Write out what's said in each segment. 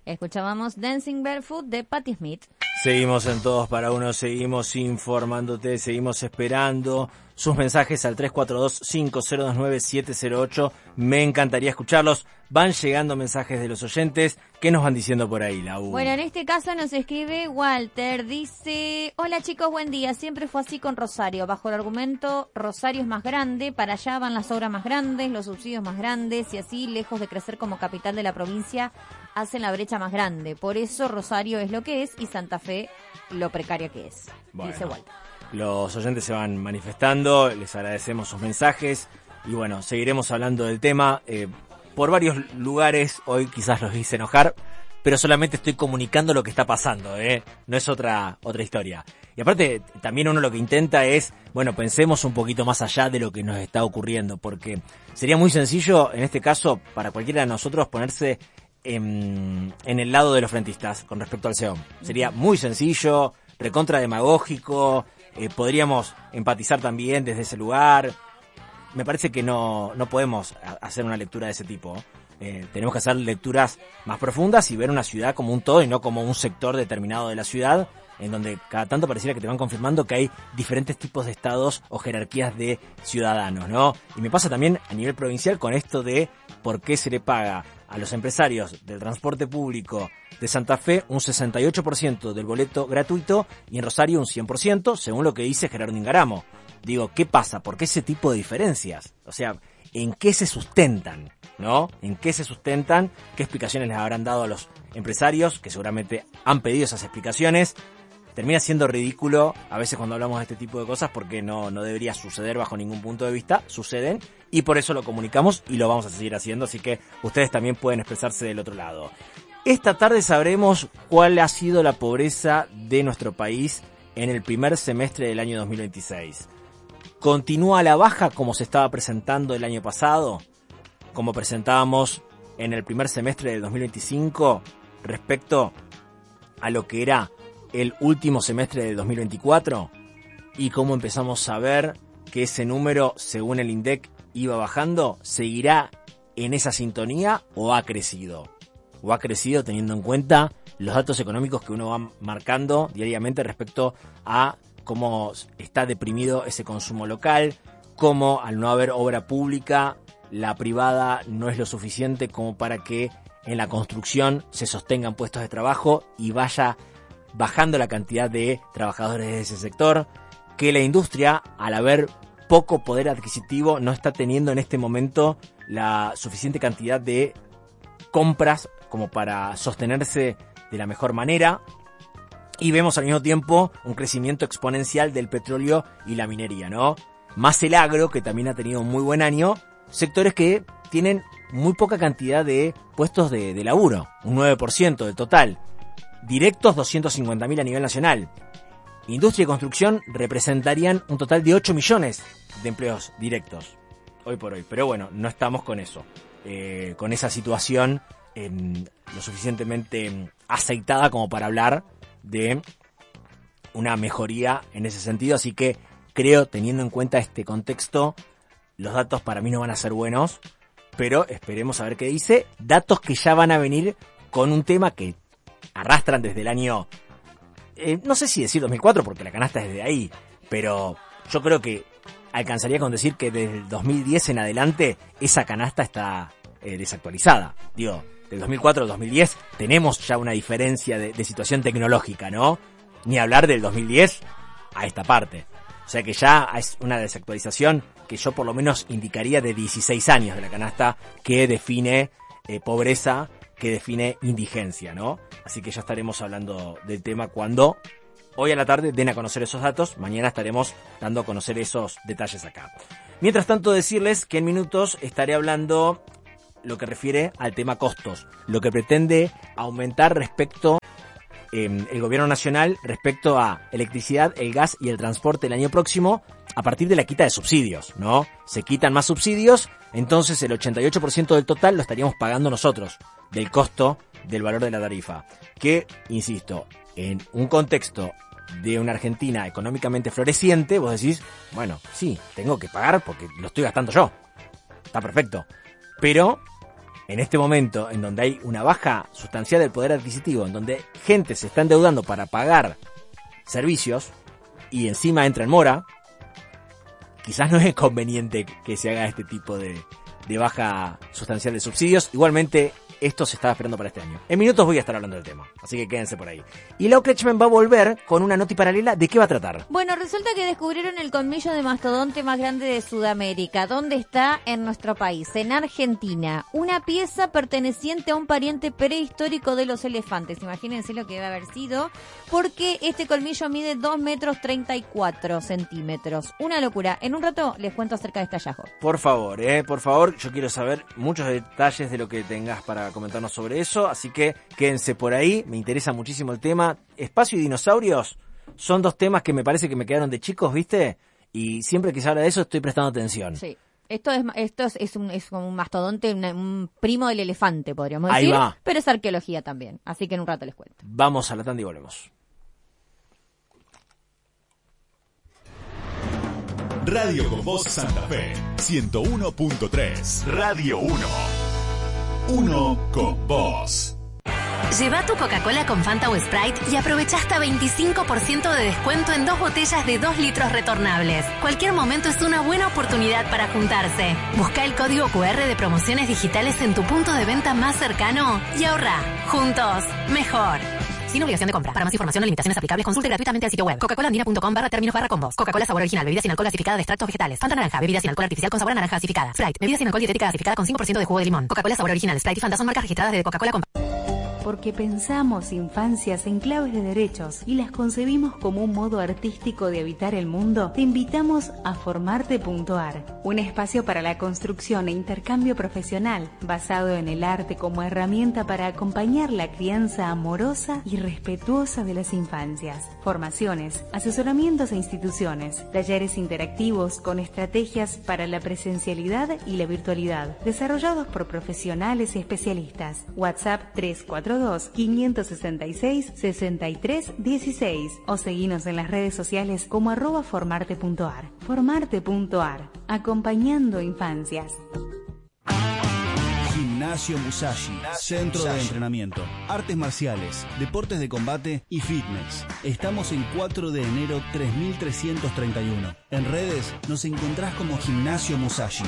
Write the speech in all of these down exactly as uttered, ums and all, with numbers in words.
Escuchábamos Dancing Barefoot de Patti Smith. Seguimos en Todos para Uno, seguimos informándote, seguimos esperando sus mensajes al tres cuatro dos, cinco cero dos nueve, siete cero ocho. Me encantaría escucharlos. Van llegando mensajes de los oyentes. ¿Qué nos van diciendo por ahí, Lau? Bueno, en este caso nos escribe Walter. Dice: hola chicos, buen día. Siempre fue así con Rosario. Bajo el argumento, Rosario es más grande, para allá van las obras más grandes, los subsidios más grandes, y así, lejos de crecer como capital de la provincia, hacen la brecha más grande. Por eso Rosario es lo que es y Santa Fe lo precaria que es. Bueno, dice Walter. Los oyentes se van manifestando, les agradecemos sus mensajes y bueno, seguiremos hablando del tema. Eh, por varios lugares, hoy quizás los hice enojar, pero solamente estoy comunicando lo que está pasando, ¿eh? No es otra otra historia. Y aparte, también uno lo que intenta es, bueno, pensemos un poquito más allá de lo que nos está ocurriendo, porque sería muy sencillo, en este caso, para cualquiera de nosotros ponerse en, en el lado de los frentistas con respecto al S E O M. Sería muy sencillo, recontra demagógico, eh, podríamos empatizar también desde ese lugar. Me parece que no, no podemos hacer una lectura de ese tipo. Eh, tenemos que hacer lecturas más profundas y ver una ciudad como un todo y no como un sector determinado de la ciudad, en donde cada tanto pareciera que te van confirmando que hay diferentes tipos de estados o jerarquías de ciudadanos, ¿no? Y me pasa también a nivel provincial con esto de por qué se le paga a los empresarios del transporte público de Santa Fe un sesenta y ocho por ciento del boleto gratuito y en Rosario un cien por ciento, según lo que dice Gerardo Ingaramo. Digo, ¿qué pasa? ¿Por qué ese tipo de diferencias? O sea, ¿en qué se sustentan? ¿No? ¿En qué se sustentan? ¿Qué explicaciones les habrán dado a los empresarios? Que seguramente han pedido esas explicaciones. Termina siendo ridículo a veces cuando hablamos de este tipo de cosas porque no, no debería suceder bajo ningún punto de vista. Suceden y por eso lo comunicamos y lo vamos a seguir haciendo. Así que ustedes también pueden expresarse del otro lado. Esta tarde sabremos cuál ha sido la pobreza de nuestro país en el primer semestre del año dos mil veintiséis. ¿Continúa a la baja como se estaba presentando el año pasado? Como presentábamos en el primer semestre del dos mil veinticinco respecto a lo que era el último semestre del dos mil veinticuatro, y cómo empezamos a ver que ese número, según el INDEC, iba bajando. ¿Seguirá en esa sintonía o ha crecido? ¿O ha crecido teniendo en cuenta los datos económicos que uno va marcando diariamente respecto a cómo está deprimido ese consumo local, cómo al no haber obra pública, la privada no es lo suficiente como para que en la construcción se sostengan puestos de trabajo y vaya bajando la cantidad de trabajadores de ese sector, que la industria, al haber poco poder adquisitivo, no está teniendo en este momento la suficiente cantidad de compras como para sostenerse de la mejor manera. Y vemos al mismo tiempo un crecimiento exponencial del petróleo y la minería, ¿no? Más el agro, que también ha tenido un muy buen año, sectores que tienen muy poca cantidad de puestos de, de laburo, un nueve por ciento del total. Directos doscientos cincuenta mil a nivel nacional. Industria y construcción representarían un total de ocho millones de empleos directos, hoy por hoy. Pero bueno, no estamos con eso, eh, con esa situación eh, lo suficientemente aceitada como para hablar de una mejoría en ese sentido. Así que creo, teniendo en cuenta este contexto, los datos para mí no van a ser buenos, pero esperemos a ver qué dice. Datos que ya van a venir con un tema que arrastran desde el año, eh, no sé si decir dos mil cuatro, porque la canasta es de ahí, pero yo creo que alcanzaría con decir que desde el dos mil diez en adelante esa canasta está eh, desactualizada. Digo, del dos mil cuatro al dos mil diez tenemos ya una diferencia de, de situación tecnológica, ¿no? Ni hablar del dos mil diez a esta parte. O sea que ya es una desactualización que yo por lo menos indicaría de dieciséis años de la canasta que define eh, pobreza, que define indigencia, ¿no? Así que ya estaremos hablando del tema cuando hoy a la tarde den a conocer esos datos. Mañana estaremos dando a conocer esos detalles acá. Mientras tanto, decirles que en minutos estaré hablando lo que refiere al tema costos, lo que pretende aumentar respecto eh, el gobierno nacional respecto a electricidad, el gas y el transporte el año próximo a partir de la quita de subsidios, ¿no? Se quitan más subsidios, entonces el ochenta y ocho por ciento del total lo estaríamos pagando nosotros, del costo del valor de la tarifa, que, insisto, en un contexto de una Argentina económicamente floreciente, vos decís, bueno, sí, tengo que pagar porque lo estoy gastando yo, está perfecto, pero en este momento, en donde hay una baja sustancial del poder adquisitivo, en donde gente se está endeudando para pagar servicios y encima entra en mora, quizás no es conveniente que se haga este tipo de, de baja sustancial de subsidios. Igualmente, esto se estaba esperando para este año. En minutos voy a estar hablando del tema, así que quédense por ahí. Y Lau Kretschmann va a volver con una noti paralela. ¿De qué va a tratar? Bueno, resulta que descubrieron el colmillo de mastodonte más grande de Sudamérica. ¿Dónde está? En nuestro país, en Argentina. Una pieza perteneciente a un pariente prehistórico de los elefantes. Imagínense lo que debe haber sido, porque este colmillo mide dos metros treinta y cuatro centímetros. Una locura. En un rato les cuento acerca de este hallazgo. Por favor, eh, por favor, yo quiero saber muchos detalles de lo que tengas para comentarnos sobre eso, así que quédense por ahí, me interesa muchísimo el tema. Espacio y dinosaurios son dos temas que me parece que me quedaron de chicos, ¿viste? Y siempre que se habla de eso estoy prestando atención. Sí, esto es esto es, es, un, es como un mastodonte, un, un primo del elefante, podríamos Ahí decir, va. Pero es arqueología también, así que en un rato les cuento. Vamos a la tanda y volvemos. Radio con Voz Santa Fe, ciento uno punto tres. Radio uno. Uno con vos. Lleva tu Coca-Cola con Fanta o Sprite y aprovecha hasta veinticinco por ciento de descuento en dos botellas de dos litros retornables. Cualquier momento es una buena oportunidad para juntarse. Busca el código cu erre de promociones digitales en tu punto de venta más cercano y ahorra. Juntos, mejor. Sin obligación de compra. Para más información o limitaciones aplicables, consulte gratuitamente el sitio web coca-cola andina punto com barra términos barra combos. Coca-Cola sabor original, bebida sin alcohol gasificada de extractos vegetales. Fanta naranja, bebida sin alcohol artificial con sabor a naranja gasificada. Sprite, bebida sin alcohol dietética gasificada con cinco por ciento de jugo de limón. Coca-Cola sabor original, Sprite y Fanta son marcas registradas de Coca-Cola con... Porque pensamos infancias en claves de derechos y las concebimos como un modo artístico de habitar el mundo, te invitamos a formarte punto ar, un espacio para la construcción e intercambio profesional basado en el arte como herramienta para acompañar la crianza amorosa y respetuosa de las infancias. Formaciones, asesoramientos a instituciones, talleres interactivos con estrategias para la presencialidad y la virtualidad, desarrollados por profesionales y especialistas. WhatsApp tres cuatro dos, cinco seis seis, seis tres uno seis o seguinos en las redes sociales como arroba formarte punto ar. Formarte punto ar, acompañando infancias. Gimnasio Musashi, centro de entrenamiento, artes marciales, deportes de combate y fitness. Estamos en cuatro de enero tres mil trescientos treinta y uno. En redes nos encontrás como Gimnasio Musashi.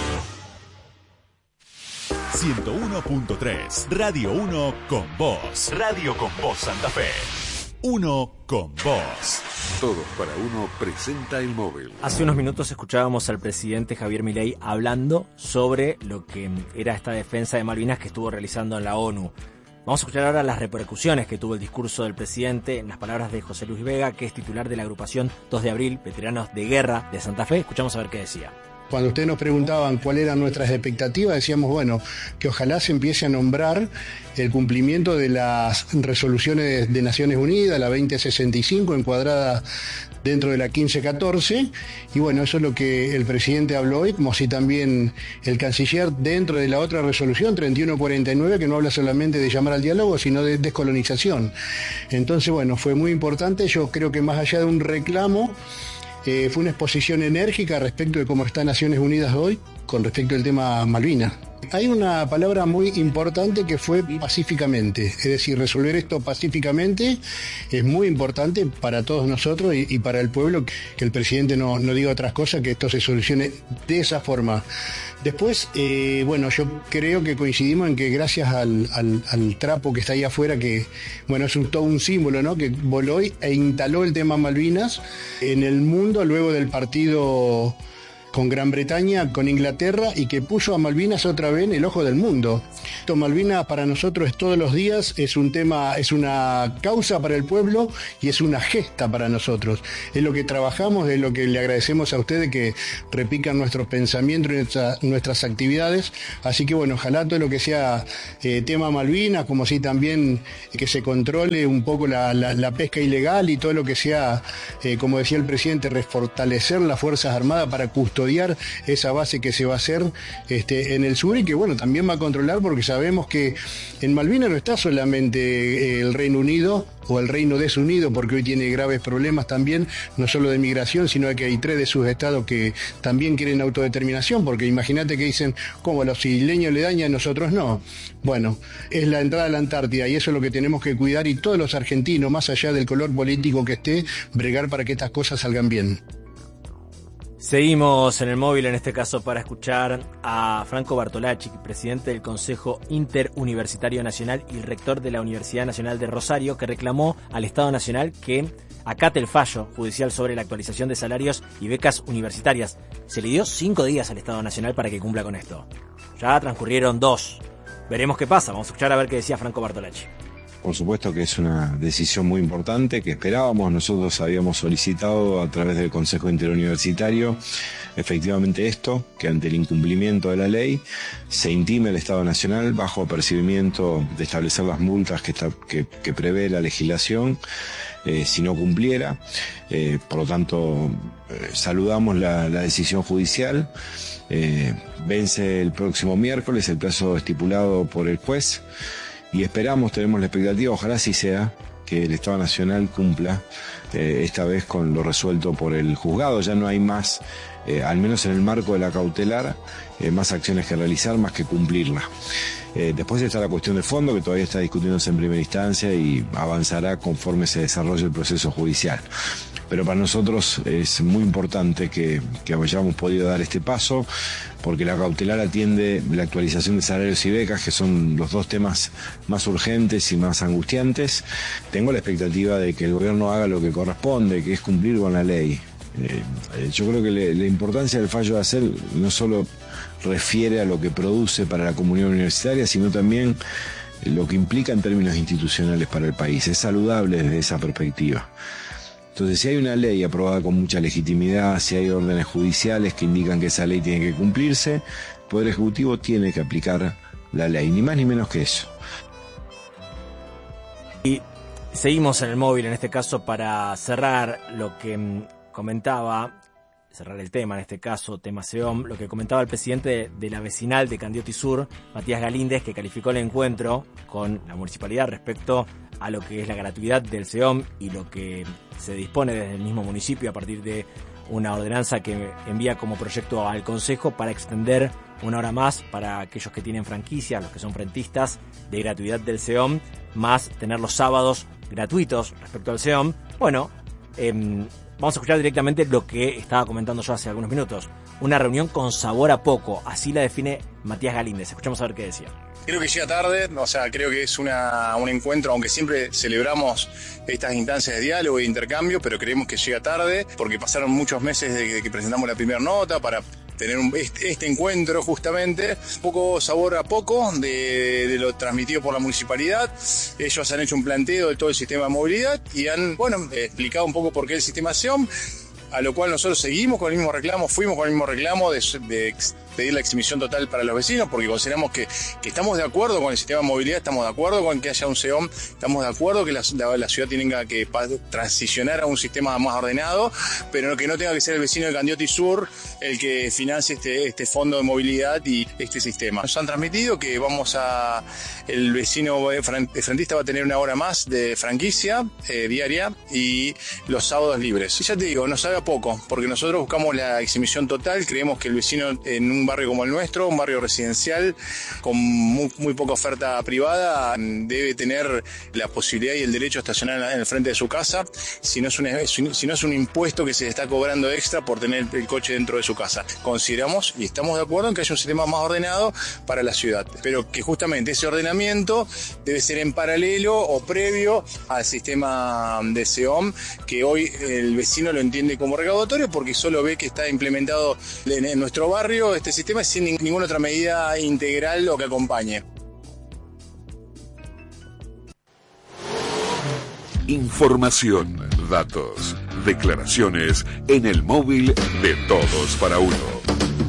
ciento uno punto tres. Radio uno con vos. Radio con vos Santa Fe. Uno con vos. Todos para uno presenta el móvil. Hace unos minutos escuchábamos al presidente Javier Milei hablando sobre lo que era esta defensa de Malvinas que estuvo realizando en la ONU. Vamos a escuchar ahora las repercusiones que tuvo el discurso del presidente en las palabras de José Luis Vega, que es titular de la agrupación dos de abril, Veteranos de Guerra de Santa Fe. Escuchamos a ver qué decía. Cuando ustedes nos preguntaban cuáles eran nuestras expectativas, decíamos, bueno, que ojalá se empiece a nombrar el cumplimiento de las resoluciones de Naciones Unidas, la veinte sesenta y cinco, encuadrada dentro de la quince catorce, y bueno, eso es lo que el presidente habló hoy, como si también el canciller dentro de la otra resolución, treinta y uno cuarenta y nueve, que no habla solamente de llamar al diálogo, sino de descolonización. Entonces, bueno, fue muy importante. Yo creo que más allá de un reclamo, Eh, fue una exposición enérgica respecto de cómo está Naciones Unidas hoy con respecto al tema Malvinas. Hay una palabra muy importante que fue pacíficamente, es decir, resolver esto pacíficamente es muy importante para todos nosotros y, y para el pueblo, que el presidente no, no diga otras cosas, que esto se solucione de esa forma. Después, eh, bueno, yo creo que coincidimos en que gracias al, al, al trapo que está ahí afuera, que bueno, es un, todo un símbolo, ¿no?, que voló e instaló el tema Malvinas en el mundo luego del partido con Gran Bretaña, con Inglaterra, y que puso a Malvinas otra vez en el ojo del mundo. Esto, Malvinas para nosotros es todos los días, es un tema, es una causa para el pueblo y es una gesta para nosotros. Es lo que trabajamos, es lo que le agradecemos a ustedes, que repican nuestros pensamientos y nuestra, nuestras actividades. Así que bueno, ojalá todo lo que sea eh, tema Malvinas, como si también que se controle un poco la, la, la pesca ilegal y todo lo que sea, eh, como decía el presidente, refortalecer las Fuerzas Armadas para custodiar custodiar esa base que se va a hacer este, en el sur y que bueno, también va a controlar porque sabemos que en Malvinas no está solamente el Reino Unido o el Reino Desunido, porque hoy tiene graves problemas también, no solo de migración, sino que hay tres de sus estados que también quieren autodeterminación, porque imagínate que dicen, ¿cómo los isleños le dañan, nosotros no? Bueno, es la entrada a la Antártida y eso es lo que tenemos que cuidar y todos los argentinos, más allá del color político que esté, bregar para que estas cosas salgan bien. Seguimos en el móvil, en este caso para escuchar a Franco Bartolacci, presidente del Consejo Interuniversitario Nacional y rector de la Universidad Nacional de Rosario, que reclamó al Estado Nacional que acate el fallo judicial sobre la actualización de salarios y becas universitarias. Se le dio cinco días al Estado Nacional para que cumpla con esto. Ya transcurrieron dos. Veremos qué pasa. Vamos a escuchar a ver qué decía Franco Bartolacci. Por supuesto que es una decisión muy importante que esperábamos. Nosotros habíamos solicitado a través del Consejo Interuniversitario efectivamente esto, que ante el incumplimiento de la ley se intime al Estado Nacional bajo apercibimiento de establecer las multas que, está, que, que prevé la legislación eh, si no cumpliera. Eh, por lo tanto, eh, saludamos la, la decisión judicial. Eh, vence el próximo miércoles el plazo estipulado por el juez. Y esperamos, tenemos la expectativa, ojalá sí sea, que el Estado Nacional cumpla eh, esta vez con lo resuelto por el juzgado. Ya no hay más, eh, al menos en el marco de la cautelar, eh, más acciones que realizar, más que cumplirla. Eh, después está la cuestión de fondo, que todavía está discutiéndose en primera instancia y avanzará conforme se desarrolle el proceso judicial. Pero para nosotros es muy importante que, que hayamos podido dar este paso, porque la cautelar atiende la actualización de salarios y becas, que son los dos temas más urgentes y más angustiantes. Tengo la expectativa de que el gobierno haga lo que corresponde, que es cumplir con la ley. Eh, yo creo que le, la importancia del fallo de hacer no solo refiere a lo que produce para la comunidad universitaria, sino también lo que implica en términos institucionales para el país. Es saludable desde esa perspectiva. Entonces, si hay una ley aprobada con mucha legitimidad, si hay órdenes judiciales que indican que esa ley tiene que cumplirse, el Poder Ejecutivo tiene que aplicar la ley, ni más ni menos que eso. Y seguimos en el móvil, en este caso, para cerrar lo que comentaba, cerrar el tema, en este caso, tema SEOM, lo que comentaba el presidente de la vecinal de Candioti Sur, Matías Galíndez, que calificó el encuentro con la municipalidad respecto a lo que es la gratuidad del SEOM y lo que se dispone desde el mismo municipio a partir de una ordenanza que envía como proyecto al Consejo para extender una hora más para aquellos que tienen franquicias, los que son frentistas, de gratuidad del SEOM, más tener los sábados gratuitos respecto al SEOM. Bueno, eh, vamos a escuchar directamente lo que estaba comentando yo hace algunos minutos. Una reunión con sabor a poco, así la define Matías Galíndez. Escuchamos a ver qué decía. Creo que llega tarde, o sea, creo que es una, un encuentro, aunque siempre celebramos estas instancias de diálogo e intercambio, pero creemos que llega tarde porque pasaron muchos meses desde que presentamos la primera nota para tener un, este, este encuentro justamente, un poco sabor a poco de, de lo transmitido por la municipalidad. Ellos han hecho un planteo de todo el sistema de movilidad y han, bueno, explicado un poco por qué el sistema SEOM, a lo cual nosotros seguimos con el mismo reclamo, fuimos con el mismo reclamo de, de pedir la exhibición total para los vecinos, porque consideramos que, que estamos de acuerdo con el sistema de movilidad, estamos de acuerdo con que haya un SEOM, estamos de acuerdo que la, la, la ciudad tenga que transicionar a un sistema más ordenado, pero que no tenga que ser el vecino de Candioti Sur el que financie este, este fondo de movilidad y este sistema. Nos han transmitido que vamos a, el vecino frentista va a tener una hora más de franquicia eh, diaria y los sábados libres. Y ya te digo, nos sabe a poco, porque nosotros buscamos la exhibición total, creemos que el vecino en un barrio como el nuestro, un barrio residencial con muy, muy poca oferta privada, debe tener la posibilidad y el derecho a estacionar en el frente de su casa, si no es un, si no es un impuesto que se le está cobrando extra por tener el coche dentro de su casa. Consideramos y estamos de acuerdo en que haya un sistema más ordenado para la ciudad, pero que justamente ese ordenamiento debe ser en paralelo o previo al sistema de SEOM, que hoy el vecino lo entiende como recaudatorio porque solo ve que está implementado en nuestro barrio este sistema sin ninguna otra medida integral o que acompañe. Información, datos, declaraciones en el móvil de Todos para Uno.